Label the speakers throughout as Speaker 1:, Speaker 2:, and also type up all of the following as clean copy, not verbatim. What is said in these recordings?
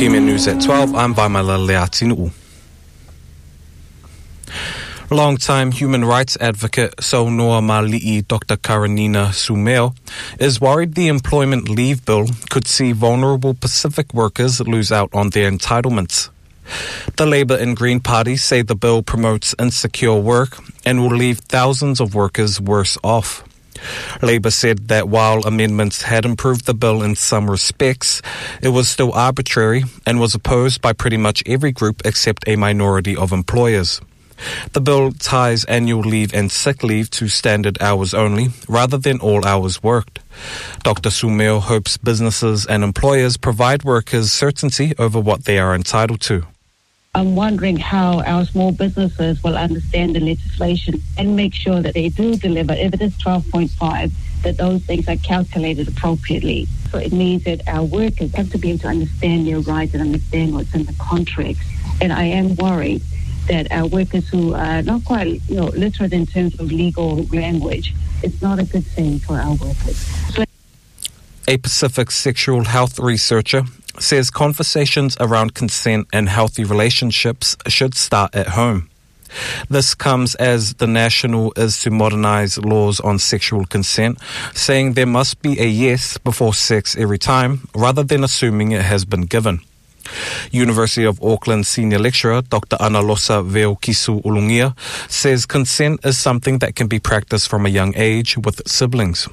Speaker 1: PM News at 12, I'm Vaimala Leatinu. Long-time human rights advocate Saunoa Mali'i Dr. Karenina Sumeo is worried the Employment Leave Bill could see vulnerable Pacific workers lose out on their entitlements. The Labour and Green parties say the bill promotes insecure work and will leave thousands of workers worse off. Labour said that while amendments had improved the bill in some respects, it was still arbitrary and was opposed by pretty much every group except a minority of employers. The bill ties annual leave and sick leave to standard hours only, rather than all hours worked. Dr. Sumeo hopes businesses and employers provide workers certainty over what they are entitled to.
Speaker 2: I'm wondering how our small businesses will understand the legislation and make sure that they do deliver. If it is 12.5, that those things are calculated appropriately. So it means that our workers have to be able to understand their rights and understand what's in the contracts. And I am worried that our workers who are not quite, literate in terms of legal language, it's not a good thing for our workers.
Speaker 1: A Pacific sexual health researcher says conversations around consent and healthy relationships should start at home. This comes as the National is to modernize laws on sexual consent, saying there must be a yes before sex every time, rather than assuming it has been given. University of Auckland senior lecturer Dr. Analosa Veokisu Ulungia says consent is something that can be practiced from a young age with siblings.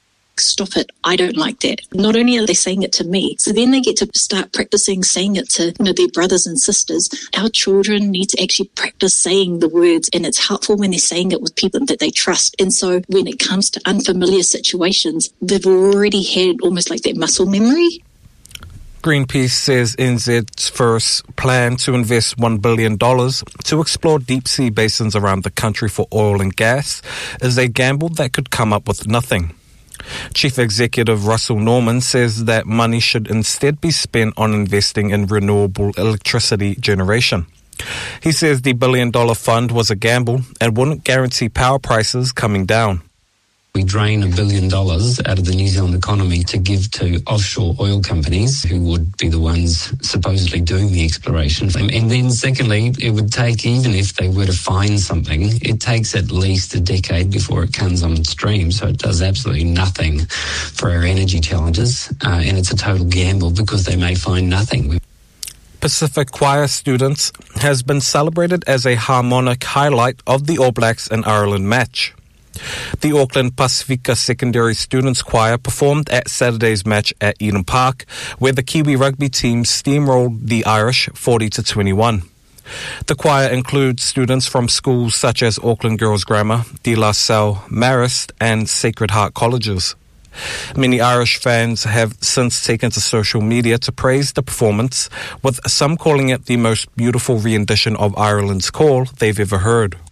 Speaker 3: Stop it, I don't like that. Not only are they saying it to me, so then they get to start practicing saying it to their brothers and sisters. Our children need to actually practice saying the words, and it's helpful when they're saying it with people that they trust. And so when it comes to unfamiliar situations, they've already had almost like that muscle memory.
Speaker 1: Greenpeace says NZ's first plan to invest $1 billion to explore deep-sea basins around the country for oil and gas is a gamble that could come up with nothing. Chief Executive Russell Norman says that money should instead be spent on investing in renewable electricity generation. He says the $1 billion fund was a gamble and wouldn't guarantee power prices coming down.
Speaker 4: We drain $1 billion out of the New Zealand economy to give to offshore oil companies who would be the ones supposedly doing the exploration. And then secondly, it would take, even if they were to find something, it takes at least a decade before it comes on stream. So it does absolutely nothing for our energy challenges. And it's a total gamble because they may find nothing.
Speaker 1: Pacific Choir Students has been celebrated as a harmonic highlight of the All Blacks and Ireland match. The Auckland Pacifica Secondary Students Choir performed at Saturday's match at Eden Park, where the Kiwi rugby team steamrolled the Irish 40-21. The choir includes students from schools such as Auckland Girls Grammar, De La Salle, Marist and Sacred Heart colleges. Many Irish fans have since taken to social media to praise the performance, with some calling it the most beautiful rendition of Ireland's call they've ever heard.